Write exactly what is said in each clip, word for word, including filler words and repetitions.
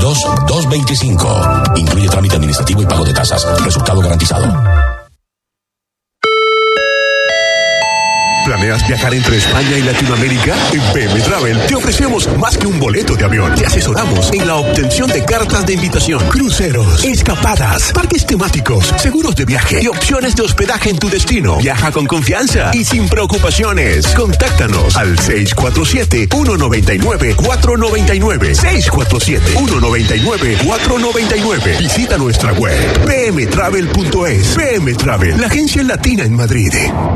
dos dos veinticinco. Incluye trámite administrativo y pago de tasas. Resultado garantizado. ¿Planeas viajar entre España y Latinoamérica? En P M Travel te ofrecemos más que un boleto de avión. Te asesoramos en la obtención de cartas de invitación, cruceros, escapadas, parques temáticos, seguros de viaje y opciones de hospedaje en tu destino. Viaja con confianza y sin preocupaciones. Contáctanos al seis cuatro siete, uno nueve nueve, cuatro nueve nueve. seis cuatro siete, uno nueve nueve, cuatro nueve nueve. Visita nuestra web p m travel punto es. P M Travel, la agencia latina en Madrid.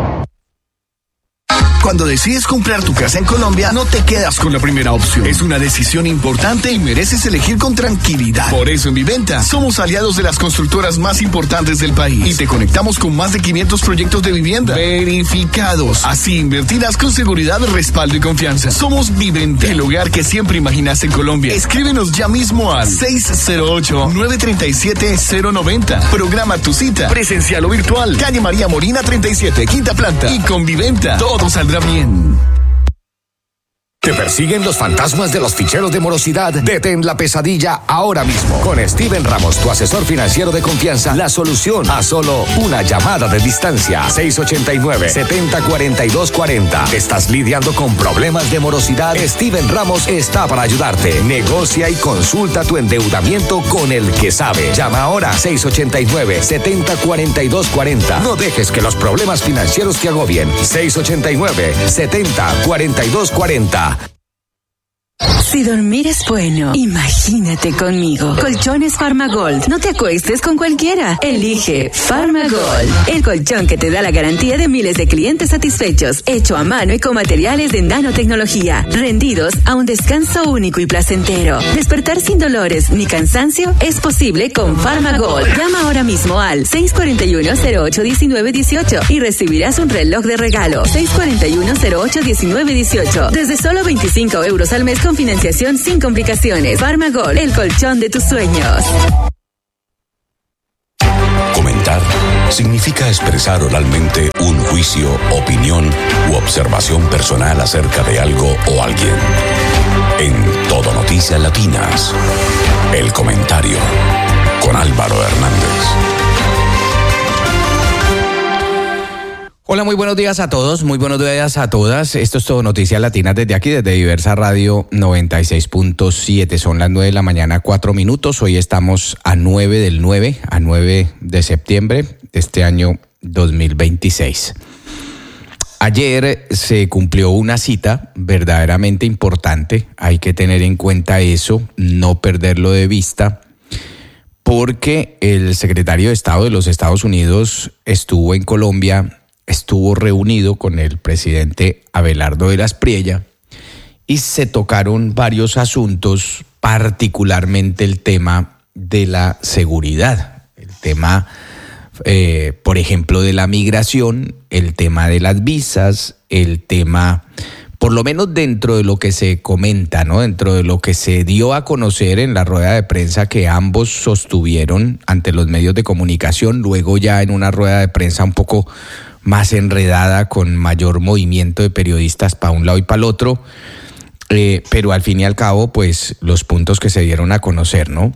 Cuando decides comprar tu casa en Colombia, no te quedas con la primera opción. Es una decisión importante y mereces elegir con tranquilidad. Por eso en Viventa somos aliados de las constructoras más importantes del país y te conectamos con más de quinientos proyectos de vivienda verificados. Así invertirás con seguridad, respaldo y confianza. Somos Viventa, el hogar que siempre imaginaste en Colombia. Escríbenos ya mismo al seis cero ocho, nueve tres siete, cero nueve cero. Programa tu cita, presencial o virtual. Calle María Molina treinta y siete, quinta planta. Y con Viventa todo saldrá bien. ¿Te persiguen los fantasmas de los ficheros de morosidad? Detén la pesadilla ahora mismo. Con Steven Ramos, tu asesor financiero de confianza, la solución a solo una llamada de distancia. seis ocho nueve, siete cero cuatro dos cuatro cero. ¿Estás lidiando con problemas de morosidad? Steven Ramos está para ayudarte. Negocia y consulta tu endeudamiento con el que sabe. Llama ahora seis ocho nueve, siete cero cuatro dos cuatro cero. No dejes que los problemas financieros te agobien. seis ocho nueve, siete cero cuatro dos cuatro cero. Si dormir es bueno, imagínate conmigo. Colchones Farmagold. No te acuestes con cualquiera. Elige Farmagold, el colchón que te da la garantía de miles de clientes satisfechos, hecho a mano y con materiales de nanotecnología, rendidos a un descanso único y placentero. Despertar sin dolores ni cansancio es posible con Farmagold. Llama ahora mismo al seis cuatro uno, cero ocho uno nueve uno ocho y recibirás un reloj de regalo. seis cuatro uno, cero ocho uno nueve uno ocho. Desde solo veinticinco euros al mes con financiación sin complicaciones. Farmagol, el colchón de tus sueños. Comentar significa expresar oralmente un juicio, opinión u observación personal acerca de algo o alguien. En Todo Noticias Latinas, el comentario con Álvaro Hernández. Hola, muy buenos días a todos, muy buenos días a todas. Esto es Todo Noticias Latinas desde aquí, desde Diversa Radio noventa y seis punto siete. Son las nueve de la mañana, cuatro minutos. Hoy estamos a nueve del nueve, a nueve de septiembre de este año dos mil veintiséis. Ayer se cumplió una cita verdaderamente importante. Hay que tener en cuenta eso, no perderlo de vista, porque el secretario de Estado de los Estados Unidos estuvo en Colombia, estuvo reunido con el presidente Abelardo de las Priella y se tocaron varios asuntos, particularmente el tema de la seguridad, el tema, eh, por ejemplo, de la migración, el tema de las visas, el tema, por lo menos dentro de lo que se comenta, ¿no? Dentro de lo que se dio a conocer en la rueda de prensa que ambos sostuvieron ante los medios de comunicación, luego ya en una rueda de prensa un poco más enredada, con mayor movimiento de periodistas para un lado y para el otro, eh, pero al fin y al cabo, pues los puntos que se dieron a conocer, ¿no?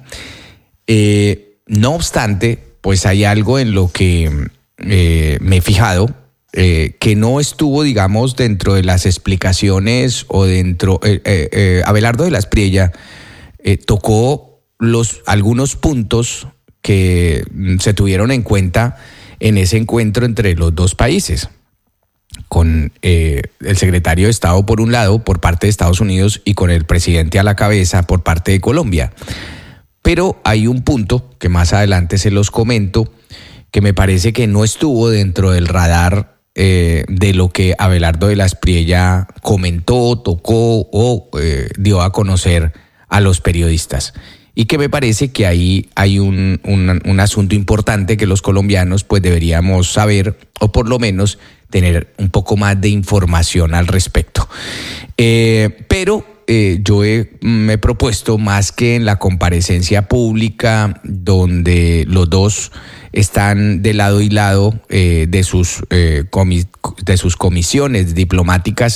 Eh, no obstante, pues hay algo en lo que eh, me he fijado, eh, que no estuvo, digamos, dentro de las explicaciones o dentro, eh, eh, eh, Abelardo de las Priella eh, tocó los, algunos puntos que se tuvieron en cuenta en ese encuentro entre los dos países, con eh, el secretario de Estado por un lado, por parte de Estados Unidos, y con el presidente a la cabeza por parte de Colombia. Pero hay un punto que más adelante se los comento, que me parece que no estuvo dentro del radar eh, de lo que Abelardo de las Priella comentó, tocó o eh, dio a conocer a los periodistas. Y que me parece que ahí hay un, un, un asunto importante que los colombianos pues deberíamos saber, o por lo menos tener un poco más de información al respecto. Eh, pero eh, yo he, me he propuesto, más que en la comparecencia pública, donde los dos están de lado y lado eh, de, sus, eh, comis, de sus comisiones diplomáticas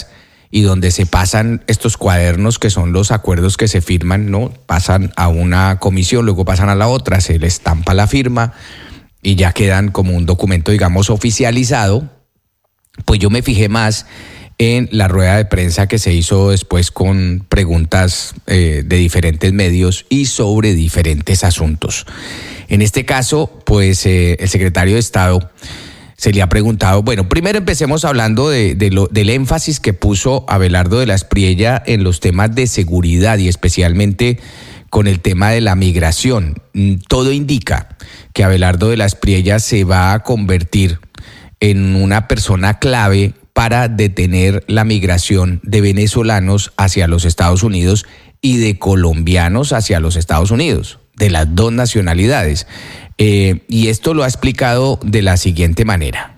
y donde se pasan estos cuadernos que son los acuerdos que se firman, ¿no? Pasan a una comisión, luego pasan a la otra, se le estampa la firma y ya quedan como un documento, digamos, oficializado. Pues yo me fijé más en la rueda de prensa que se hizo después con preguntas eh, de diferentes medios y sobre diferentes asuntos. En este caso, pues eh, el secretario de Estado se le ha preguntado, bueno, primero empecemos hablando de, de lo, del énfasis que puso Abelardo de la Espriella en los temas de seguridad y especialmente con el tema de la migración. Todo indica que Abelardo de la Espriella se va a convertir en una persona clave para detener la migración de venezolanos hacia los Estados Unidos y de colombianos hacia los Estados Unidos, de las dos nacionalidades. Eh, y esto lo ha explicado de la siguiente manera.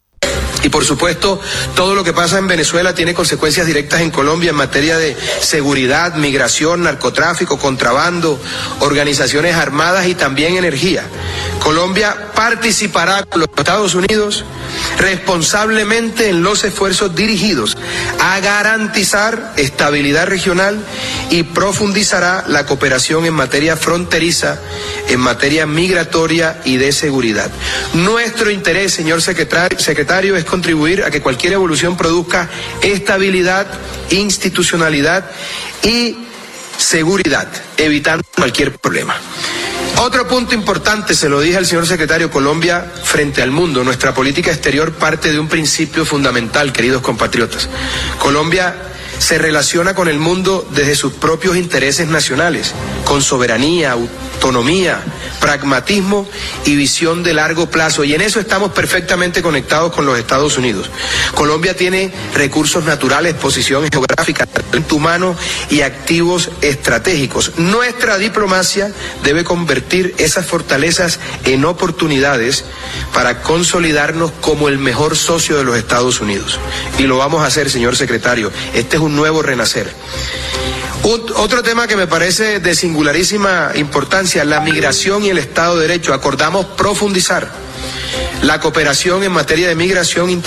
Y por supuesto, todo lo que pasa en Venezuela tiene consecuencias directas en Colombia en materia de seguridad, migración, narcotráfico, contrabando, organizaciones armadas y también energía. Colombia participará con los Estados Unidos responsablemente en los esfuerzos dirigidos a garantizar estabilidad regional y profundizará la cooperación en materia fronteriza, en materia migratoria y de seguridad. Nuestro interés, señor secretario, es contribuir a que cualquier evolución produzca estabilidad, institucionalidad y seguridad, evitando cualquier problema. Otro punto importante, se lo dije al señor secretario, Colombia frente al mundo, nuestra política exterior parte de un principio fundamental, queridos compatriotas. Colombia se relaciona con el mundo desde sus propios intereses nacionales, con soberanía, autonomía, pragmatismo y visión de largo plazo, y en eso estamos perfectamente conectados con los Estados Unidos. Colombia tiene recursos naturales, posición geográfica, talento humano y activos estratégicos. Nuestra diplomacia debe convertir esas fortalezas en oportunidades para consolidarnos como el mejor socio de los Estados Unidos. Y lo vamos a hacer, señor secretario. Este es un nuevo renacer. Otro tema que me parece de singularísima importancia, la migración y el Estado de Derecho. Acordamos profundizar la cooperación en materia de migración